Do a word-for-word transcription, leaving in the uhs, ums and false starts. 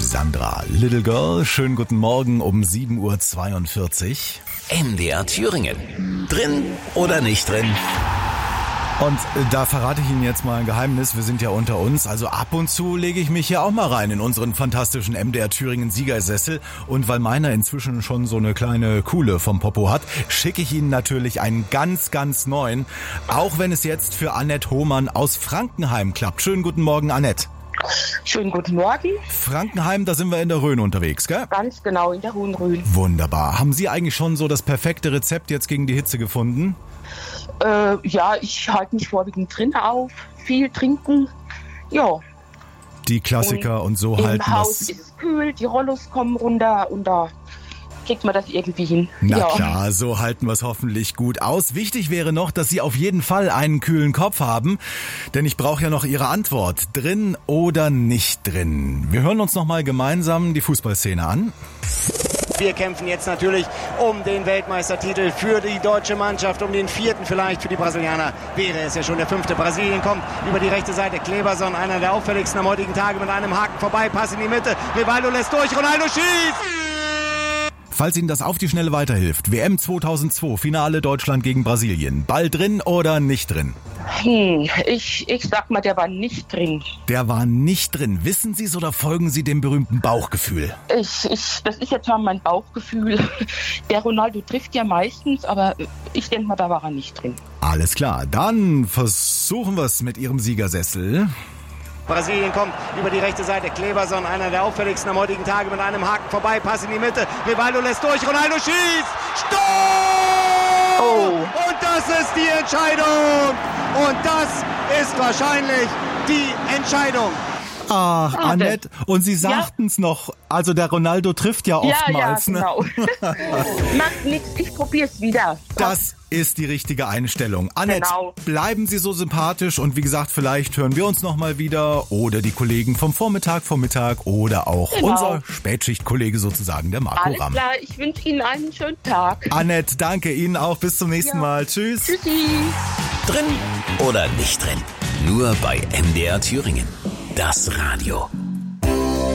Sandra, Little Girl, schönen guten Morgen um sieben Uhr zweiundvierzig. M D R Thüringen. Drin oder nicht drin? Und da verrate ich Ihnen jetzt mal ein Geheimnis, wir sind ja unter uns, also ab und zu lege ich mich hier auch mal rein in unseren fantastischen M D R Thüringen Siegersessel und weil meiner inzwischen schon so eine kleine Kuhle vom Popo hat, schicke ich Ihnen natürlich einen ganz, ganz neuen, auch wenn es jetzt für Annette Hohmann aus Frankenheim klappt. Schönen guten Morgen, Annette. Schönen guten Morgen. Frankenheim, da sind wir in der Rhön unterwegs, gell? Ganz genau, in der Hohen Rhön. Wunderbar. Haben Sie eigentlich schon so das perfekte Rezept jetzt gegen die Hitze gefunden? Äh, ja, ich halte mich vorwiegend drinnen auf, viel trinken, ja. Die Klassiker und, und so im halten Im Haus das. ist es kühl, die Rollos kommen runter und da kriegt man das irgendwie hin. Na ja. klar, so halten wir es hoffentlich gut aus. Wichtig wäre noch, dass Sie auf jeden Fall einen kühlen Kopf haben, denn ich brauche ja noch Ihre Antwort. Drin oder nicht drin? Wir hören uns noch mal gemeinsam die Fußballszene an. Wir kämpfen jetzt natürlich um den Weltmeistertitel für die deutsche Mannschaft, um den vierten vielleicht für die Brasilianer. Wäre es ja schon der fünfte. Brasilien kommt über die rechte Seite. Kleberson, einer der auffälligsten am heutigen Tage, mit einem Haken vorbei. Pass in die Mitte. Rivaldo lässt durch. Ronaldo schießt! Falls Ihnen das auf die Schnelle weiterhilft, W M zweitausendzwei, Finale Deutschland gegen Brasilien. Ball drin oder nicht drin? Hm, ich, ich sag mal, der war nicht drin. Der war nicht drin. Wissen Sie es oder folgen Sie dem berühmten Bauchgefühl? Ich, ich, das ist jetzt mal mein Bauchgefühl. Der Ronaldo trifft ja meistens, aber ich denke mal, da war er nicht drin. Alles klar, dann versuchen wir es mit Ihrem Siegersessel. Brasilien kommt über die rechte Seite. Kleberson, einer der auffälligsten am heutigen Tage, mit einem Haken vorbei. Pass in die Mitte. Rivaldo lässt durch. Ronaldo schießt. Stopp! Oh. Und das ist die Entscheidung. Und das ist wahrscheinlich die Entscheidung. Ach, Ah, Annette, und Sie sagten es ja. noch, also der Ronaldo trifft ja oftmals. Ja, ja, genau. Ne? Macht nichts, ich probier's wieder. Das ist die richtige Einstellung. Annette, genau. Bleiben Sie so sympathisch und wie gesagt, vielleicht hören wir uns nochmal wieder oder die Kollegen vom Vormittag, vom Mittag oder auch genau. unser Spätschichtkollege sozusagen, der Marco Alles Ramm. klar, ich wünsche Ihnen einen schönen Tag. Annette, danke Ihnen auch. Bis zum nächsten ja. Mal. Tschüss. Tschüssi. Drin oder nicht drin? Nur bei M D R Thüringen. Das Radio.